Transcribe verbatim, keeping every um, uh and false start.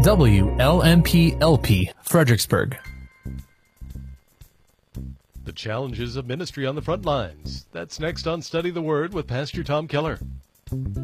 W L M P L P, Fredericksburg. The challenges of ministry on the front lines. That's next on Study the Word with Pastor Tom Keller.